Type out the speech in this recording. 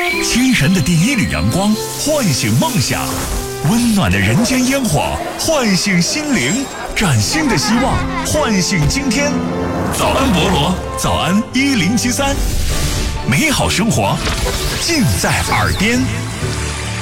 清晨的第一缕阳光唤醒梦想，温暖的人间烟火唤醒心灵，崭新的希望唤醒今天。早安菠萝，早安1073，美好生活尽在耳边。